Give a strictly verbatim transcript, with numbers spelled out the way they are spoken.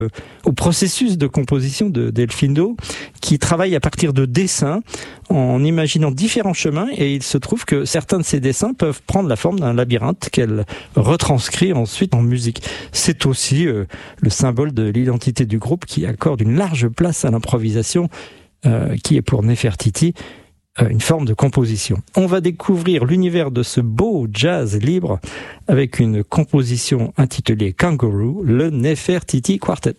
au processus de composition de Delfindo, qui travaille à partir de dessins en imaginant différents chemins, et il se trouve que certains de ces dessins peuvent prendre la forme d'un labyrinthe qu'elle retranscrit ensuite en musique. C'est aussi euh, le symbole de l'identité du groupe, qui accorde une large place à l'improvisation, euh, qui est pour Nefertiti euh, une forme de composition. On va découvrir l'univers de ce beau jazz libre avec une composition intitulée Kangaroo, le Nefertiti Quartet.